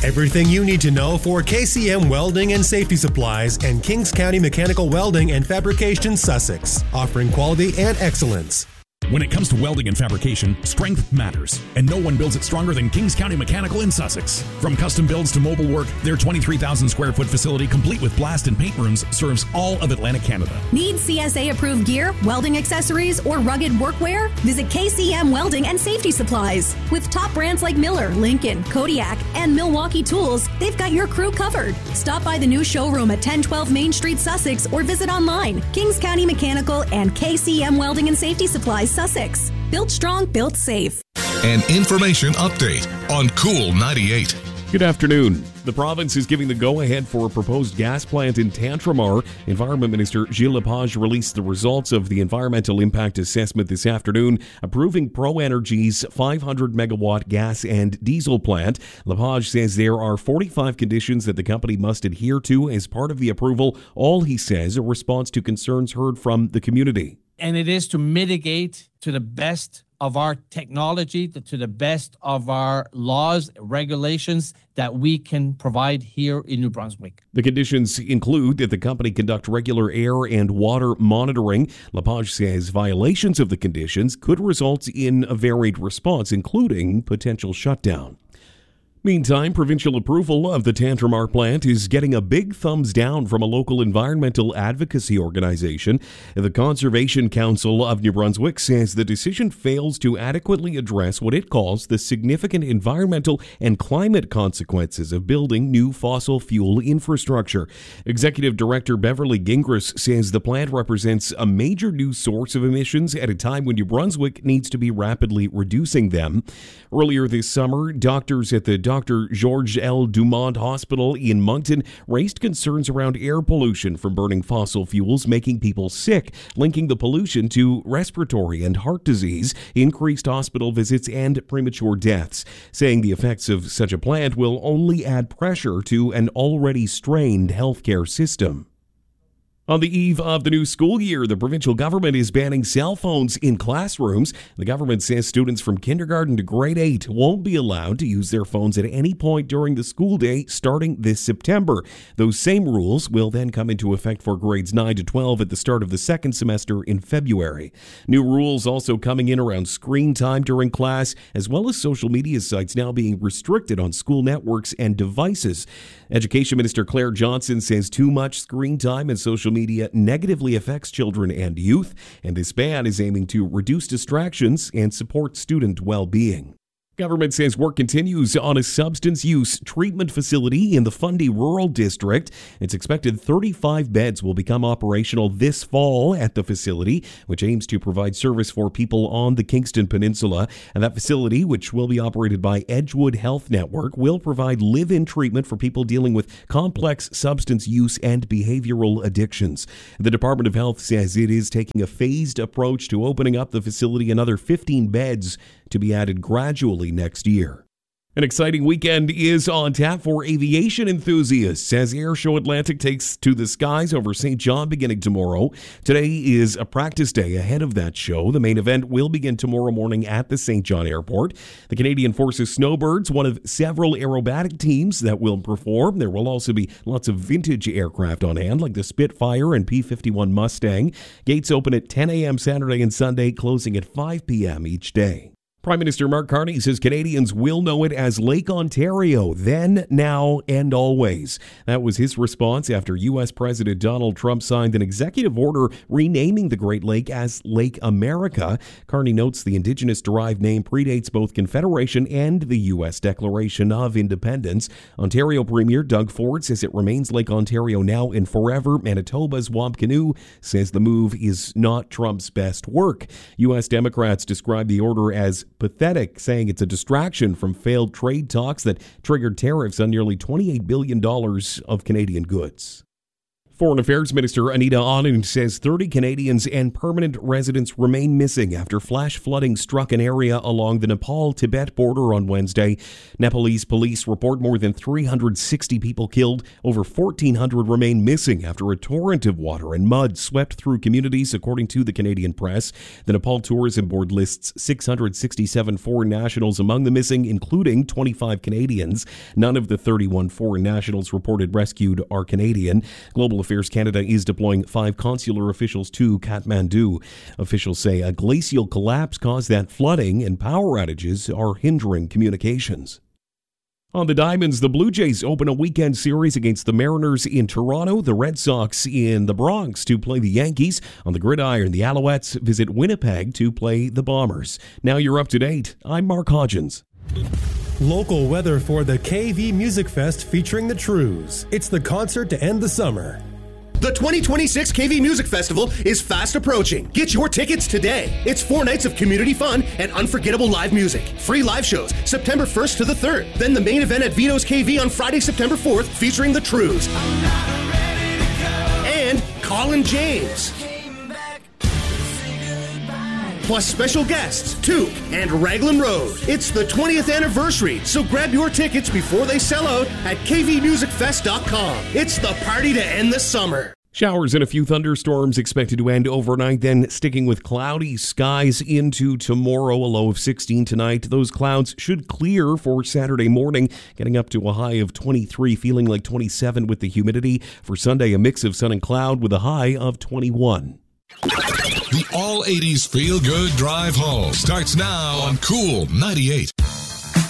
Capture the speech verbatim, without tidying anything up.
Everything you need to know for K C M Welding and Safety Supplies and Kings County Mechanical Welding and Fabrication, Sussex, offering quality and excellence. When it comes to welding and fabrication, strength matters, and no one builds it stronger than Kings County Mechanical in Sussex. From custom builds to mobile work, their twenty-three thousand square foot facility, complete with blast and paint rooms, serves all of Atlantic Canada. Need C S A-approved gear, welding accessories, or rugged workwear? Visit K C M Welding and Safety Supplies. With top brands like Miller, Lincoln, Kodiak, and Milwaukee Tools, they've got your crew covered. Stop by the new showroom at ten twelve Main Street, Sussex, or visit online. Kings County Mechanical and K C M Welding and Safety Supplies, Sussex. Built strong, built safe. An information update on Cool ninety-eight. Good afternoon. The province is giving the go-ahead for a proposed gas plant in Tantramar. Environment Minister Gilles Lepage released the results of the environmental impact assessment this afternoon, approving ProEnergy's five hundred megawatt gas and diesel plant. Lepage says there are forty-five conditions that the company must adhere to as part of the approval. All, he says, a response to concerns heard from the community. And it is to mitigate to the best of our technology, to the best of our laws, regulations that we can provide here in New Brunswick. The conditions include that the company conduct regular air and water monitoring. Lepage says violations of the conditions could result in a varied response, including potential shutdown. Meantime, provincial approval of the Tantramar plant is getting a big thumbs down from a local environmental advocacy organization. The Conservation Council of New Brunswick says the decision fails to adequately address what it calls the significant environmental and climate consequences of building new fossil fuel infrastructure. Executive Director Beverly Gingras says the plant represents a major new source of emissions at a time when New Brunswick needs to be rapidly reducing them. Earlier this summer, doctors at the Doctor Georges L. Dumont Hospital in Moncton raised concerns around air pollution from burning fossil fuels, making people sick, linking the pollution to respiratory and heart disease, increased hospital visits, and premature deaths, saying the effects of such a plant will only add pressure to an already strained healthcare system. On the eve of the new school year, the provincial government is banning cell phones in classrooms. The government says students from kindergarten to grade eight won't be allowed to use their phones at any point during the school day starting this September. Those same rules will then come into effect for grades nine to twelve at the start of the second semester in February. New rules also coming in around screen time during class, as well as social media sites now being restricted on school networks and devices. Education Minister Claire Johnson says too much screen time and social media negatively affects children and youth, and this ban is aiming to reduce distractions and support student well-being. Government says work continues on a substance use treatment facility in the Fundy Rural District. It's expected thirty-five beds will become operational this fall at the facility, which aims to provide service for people on the Kingston Peninsula. And that facility, which will be operated by Edgewood Health Network, will provide live-in treatment for people dealing with complex substance use and behavioral addictions. The Department of Health says it is taking a phased approach to opening up the facility, another fifteen beds to be added gradually next year. An exciting weekend is on tap for aviation enthusiasts as Air Show Atlantic takes to the skies over Saint John beginning tomorrow. Today is a practice day ahead of that show. The main event will begin tomorrow morning at the Saint John Airport. The Canadian Forces Snowbirds, one of several aerobatic teams that will perform. There will also be lots of vintage aircraft on hand, like the Spitfire and P fifty-one Mustang. Gates open at ten a.m. Saturday and Sunday, closing at five p.m. each day. Prime Minister Mark Carney says Canadians will know it as Lake Ontario, then, now, and always. That was his response after U S President Donald Trump signed an executive order renaming the Great Lake as Lake America. Carney notes the Indigenous-derived name predates both Confederation and the U S Declaration of Independence. Ontario Premier Doug Ford says it remains Lake Ontario now and forever. Manitoba's Wab Kinew says the move is not Trump's best work. U S Democrats describe the order as pathetic, saying it's a distraction from failed trade talks that triggered tariffs on nearly twenty-eight billion dollars of Canadian goods. Foreign Affairs Minister Anita Anand says thirty Canadians and permanent residents remain missing after flash flooding struck an area along the Nepal-Tibet border on Wednesday. Nepalese police report more than three hundred sixty people killed. Over fourteen hundred remain missing after a torrent of water and mud swept through communities, according to the Canadian press. The Nepal Tourism Board lists six hundred sixty-seven foreign nationals among the missing, including twenty-five Canadians. None of the thirty-one foreign nationals reported rescued are Canadian. Global Affairs Canada is deploying five consular officials to Kathmandu. Officials say a glacial collapse caused that flooding and power outages are hindering communications. On the Diamonds, the Blue Jays open a weekend series against the Mariners in Toronto, the Red Sox in the Bronx to play the Yankees. On the gridiron, the Alouettes visit Winnipeg to play the Bombers. Now you're up to date. I'm Mark Hodgins. Local weather for the K V Music Fest featuring the Trews. It's the concert to end the summer. The twenty twenty-six K V Music Festival is fast approaching. Get your tickets today. It's four nights of community fun and unforgettable live music. Free live shows September first to the third. Then the main event at Vito's K V on Friday, September fourth, featuring the Trews. And Colin James. Plus special guests, Took and Raglan Road. It's the twentieth anniversary, so grab your tickets before they sell out at k v music fest dot com. It's the party to end the summer. Showers and a few thunderstorms expected to end overnight, then sticking with cloudy skies into tomorrow, a low of sixteen tonight. Those clouds should clear for Saturday morning, getting up to a high of twenty-three, feeling like twenty-seven with the humidity. For Sunday, a mix of sun and cloud with a high of twenty-one. The All eighties Feel Good Drive Home starts now on Cool ninety-eight.